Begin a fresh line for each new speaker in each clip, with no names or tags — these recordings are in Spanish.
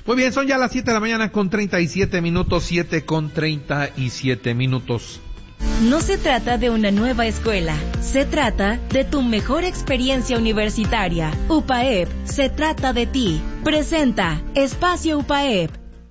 Muy bien, son ya las 7 de la mañana con 37 minutos, 7 con 37 minutos.
No se trata de una nueva escuela, se trata de tu mejor experiencia universitaria. UPAEP, se trata de ti. Presenta Espacio UPAEP.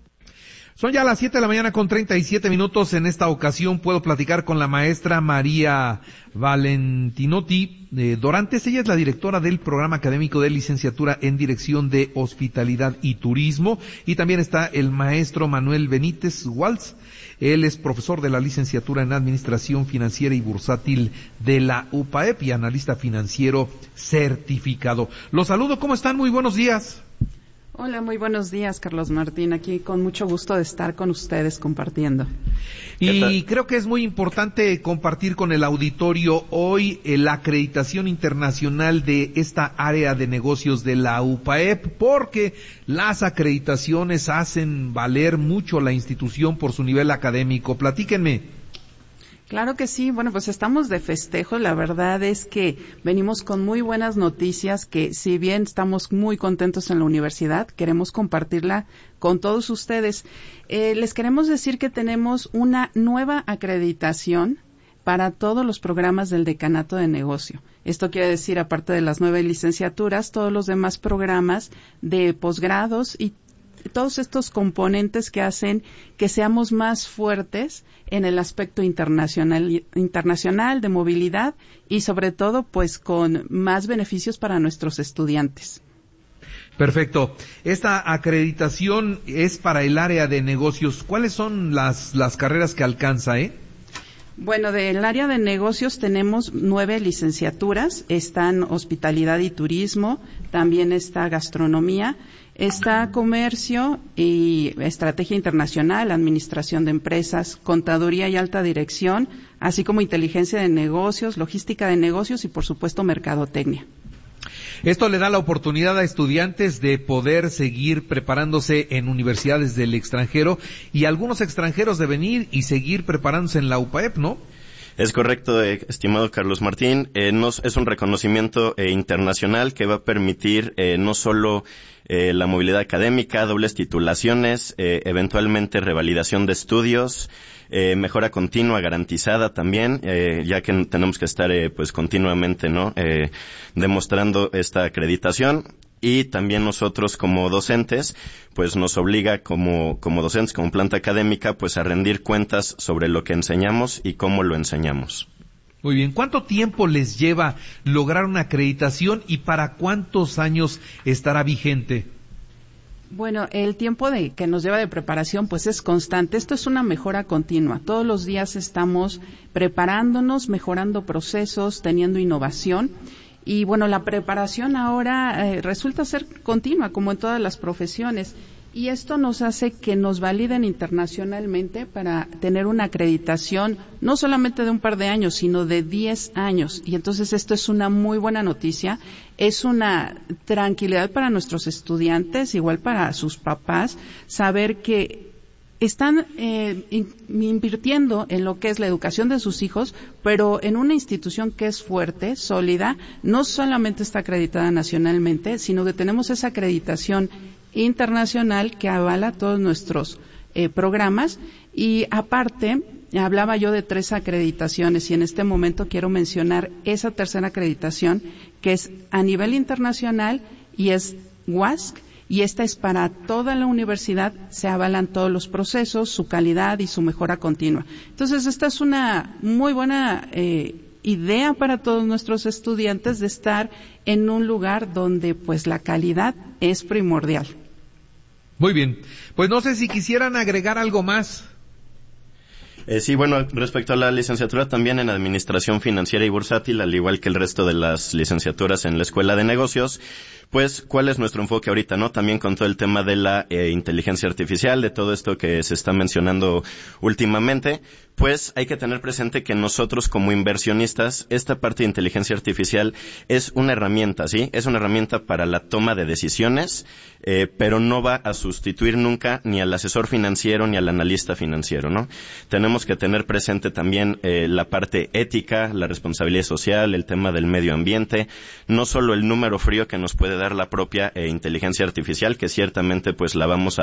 Son ya las 7 de la mañana con 37 minutos. En esta ocasión puedo platicar con la maestra María Valentinotti Dorantes. Ella es la directora del programa académico de licenciatura en Dirección de Hospitalidad y Turismo. Y también está el maestro Manuel Benítez Waltz. Él es profesor de la licenciatura en Administración Financiera y Bursátil de la UPAEP y analista financiero certificado. Los saludo, ¿cómo están? Muy buenos días.
Hola, muy buenos días, Carlos Martín. Aquí con mucho gusto de estar con ustedes compartiendo.
Y creo que es muy importante compartir con el auditorio hoy la acreditación internacional de esta área de negocios de la UPAEP, porque las acreditaciones hacen valer mucho la institución por su nivel académico. Platíquenme.
Claro que sí, bueno, pues estamos de festejo. La verdad es que venimos con muy buenas noticias que, si bien estamos muy contentos en la universidad, queremos compartirla con todos ustedes. Les queremos decir que tenemos una nueva acreditación para todos los programas del Decanato de Negocio. Esto quiere decir, aparte de las 9 licenciaturas, todos los demás programas de posgrados y todos estos componentes que hacen que seamos más fuertes en el aspecto internacional de movilidad y sobre todo pues con más beneficios para nuestros estudiantes.
Perfecto. Esta acreditación es para el área de negocios. ¿Cuáles son las carreras que alcanza,
Bueno, del área de negocios tenemos 9 licenciaturas. Están hospitalidad y turismo, también está gastronomía, está comercio y estrategia internacional, administración de empresas, contaduría y alta dirección, así como inteligencia de negocios, logística de negocios y, por supuesto, mercadotecnia.
Esto le da la oportunidad a estudiantes de poder seguir preparándose en universidades del extranjero y algunos extranjeros de venir y seguir preparándose en la UPAEP, ¿no?
Es correcto, estimado Carlos Martín. Es un reconocimiento internacional que va a permitir no solo la movilidad académica, dobles titulaciones, eventualmente revalidación de estudios, mejora continua garantizada también, ya que tenemos que estar pues continuamente, ¿no? Demostrando esta acreditación. Y también nosotros como docentes, pues nos obliga como docentes, como planta académica, pues a rendir cuentas sobre lo que enseñamos y cómo lo enseñamos.
Muy bien. ¿Cuánto tiempo les lleva lograr una acreditación y para cuántos años estará vigente?
Bueno, el tiempo que nos lleva de preparación pues es constante. Esto es una mejora continua. Todos los días estamos preparándonos, mejorando procesos, teniendo innovación. Y bueno, la preparación ahora resulta ser continua, como en todas las profesiones. Y esto nos hace que nos validen internacionalmente para tener una acreditación no solamente de un par de años, sino de 10 años. Y entonces esto es una muy buena noticia. Es una tranquilidad para nuestros estudiantes, igual para sus papás, saber que están invirtiendo en lo que es la educación de sus hijos, pero en una institución que es fuerte, sólida, no solamente está acreditada nacionalmente, sino que tenemos esa acreditación internacional que avala todos nuestros programas. Y aparte, hablaba yo de 3 acreditaciones y en este momento quiero mencionar esa tercera acreditación que es a nivel internacional y es WASC. Y esta es para toda la universidad, se avalan todos los procesos, su calidad y su mejora continua. Entonces, esta es una muy buena idea para todos nuestros estudiantes de estar en un lugar donde pues la calidad es primordial.
Muy bien. Pues no sé si quisieran agregar algo más.
Sí, bueno, respecto a la licenciatura también en Administración Financiera y Bursátil, al igual que el resto de las licenciaturas en la Escuela de Negocios, pues, ¿cuál es nuestro enfoque ahorita, no? También con todo el tema de la inteligencia artificial, de todo esto que se está mencionando últimamente, pues hay que tener presente que nosotros como inversionistas, esta parte de inteligencia artificial es una herramienta, ¿sí? Es una herramienta para la toma de decisiones, pero no va a sustituir nunca ni al asesor financiero ni al analista financiero, ¿no? Tenemos que tener presente también la parte ética, la responsabilidad social, el tema del medio ambiente, no solo el número frío que nos puede dar la propia inteligencia artificial, que ciertamente pues la vamos a